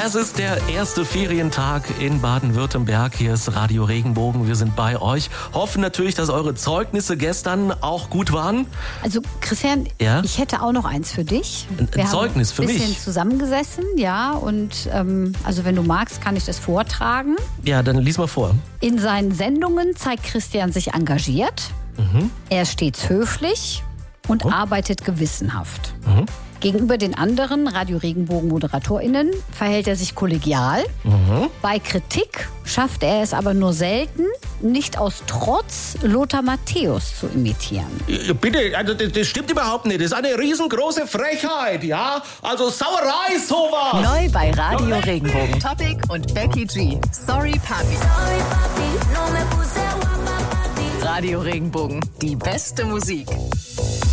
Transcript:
Es ist der erste Ferientag in Baden-Württemberg. Hier ist Radio Regenbogen. Wir sind bei euch. Hoffen natürlich, dass eure Zeugnisse gestern auch gut waren. Also Christian, Ja? ich hätte auch noch eins für dich. Ein Zeugnis für mich? Wir haben ein bisschen zusammengesessen, ja. Und also wenn du magst, kann ich das vortragen. Ja, dann lies mal vor. In seinen Sendungen zeigt Christian sich engagiert. Er ist stets höflich und arbeitet gewissenhaft. Gegenüber den anderen Radio Regenbogen ModeratorInnen verhält er sich kollegial. Bei Kritik schafft er es aber nur selten, nicht aus Trotz Lothar Matthäus zu imitieren. Bitte, also das stimmt überhaupt nicht. Das ist eine riesengroße Frechheit, ja? Also Sauerei ist sowas. Neu bei Radio Regenbogen. Topic und Becky G. Sorry, Papi. Radio Regenbogen. Die beste Musik.